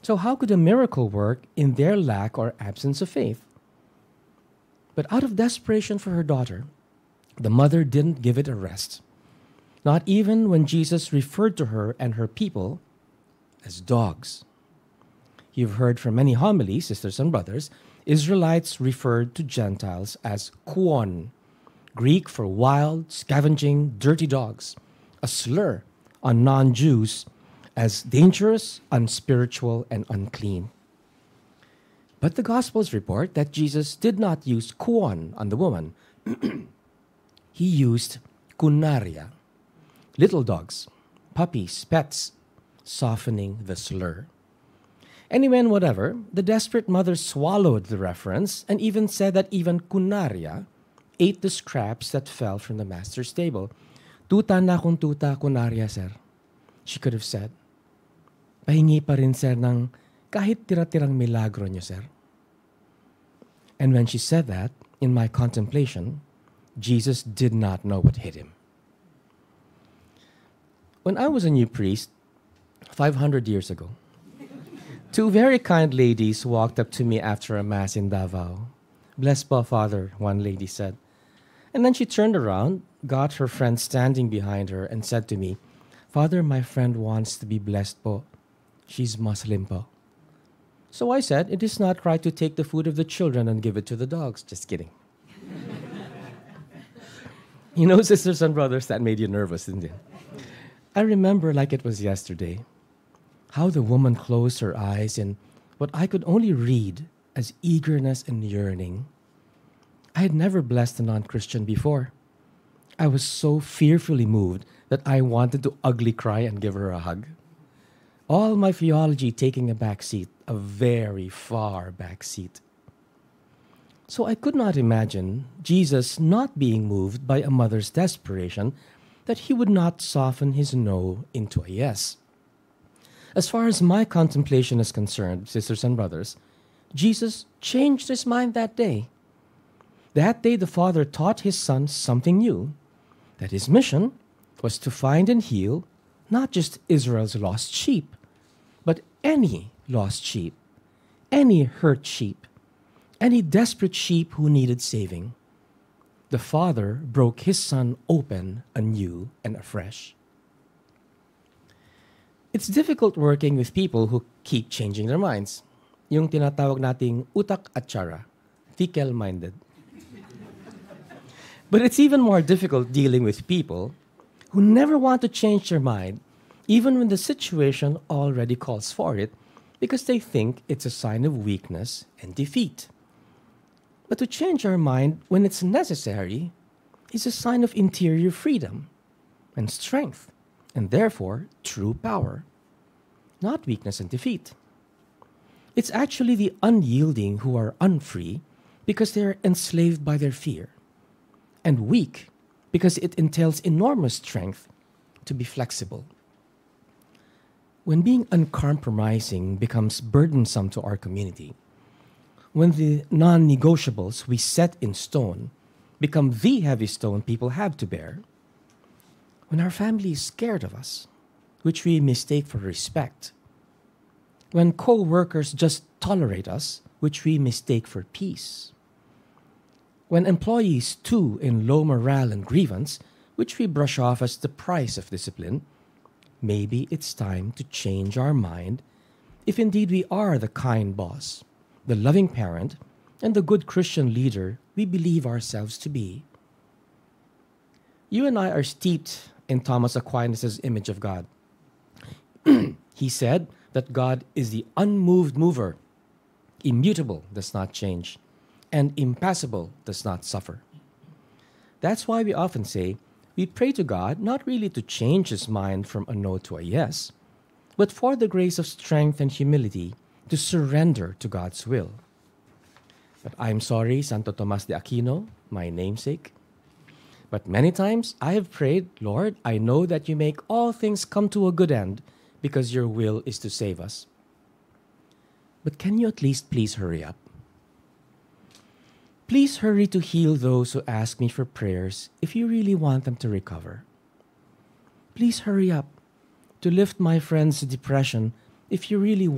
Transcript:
So, how could a miracle work in their lack or absence of faith? But out of desperation for her daughter, the mother didn't give it a rest, not even when Jesus referred to her and her people as dogs. You've heard from many homilies, sisters and brothers, Israelites referred to Gentiles as kuon, Greek for wild, scavenging, dirty dogs, a slur on non Jews as dangerous, unspiritual, and unclean. But the Gospels report that Jesus did not use kuon on the woman. He used kunaria, little dogs, puppies, pets, softening the slur. Anyway, and whatever, the desperate mother swallowed the reference and even said that even kunaria ate the scraps that fell from the master's table. Tuta na kung tuta kunaria, sir. She could have said. Pahingi pa rin, sir, ng kahit tira-tirang milagro niyo, sir. And when she said that, in my contemplation, Jesus did not know what hit him. When I was a new priest, 500 years ago, two very kind ladies walked up to me after a mass in Davao. Bless po, Father, one lady said. And then she turned around, got her friend standing behind her, and said to me, Father, my friend wants to be blessed po. She's Muslim po. So I said, it is not right to take the food of the children and give it to the dogs. Just kidding. You know, sisters and brothers, that made you nervous, didn't it? I remember like it was yesterday, how the woman closed her eyes in what I could only read as eagerness and yearning. I had never blessed a non-Christian before. I was so fearfully moved that I wanted to ugly cry and give her a hug. All my theology taking a back seat, a very far back seat. So I could not imagine Jesus not being moved by a mother's desperation that he would not soften his no into a yes. As far as my contemplation is concerned, sisters and brothers, Jesus changed his mind that day. That day the Father taught his Son something new, that his mission was to find and heal not just Israel's lost sheep, but any lost sheep, any hurt sheep, any desperate sheep who needed saving. The Father broke his Son open anew and afresh. It's difficult working with people who keep changing their minds. Yung tinatawag nating utak at tsara, fickle-minded. But it's even more difficult dealing with people who never want to change their mind, even when the situation already calls for it, because they think it's a sign of weakness and defeat. But to change our mind when it's necessary is a sign of interior freedom and strength, and therefore true power, not weakness and defeat. It's actually the unyielding who are unfree because they are enslaved by their fear, and weak because it entails enormous strength to be flexible. When being uncompromising becomes burdensome to our community, when the non-negotiables we set in stone become the heavy stone people have to bear, when our family is scared of us, which we mistake for respect, when co-workers just tolerate us, which we mistake for peace, when employees too in low morale and grievance, which we brush off as the price of discipline, maybe it's time to change our mind if indeed we are the kind boss, the loving parent, and the good Christian leader we believe ourselves to be. You and I are steeped in Thomas Aquinas' image of God. He said that God is the unmoved mover, immutable, does not change, and impassible, does not suffer. That's why we often say we pray to God not really to change his mind from a no to a yes, but for the grace of strength and humility to surrender to God's will. But I'm sorry, Santo Tomas de Aquino, my namesake. But many times I have prayed, Lord, I know that you make all things come to a good end because your will is to save us. But can you at least please hurry up? Please hurry to heal those who ask me for prayers if you really want them to recover. Please hurry up to lift my friend's depression if you really want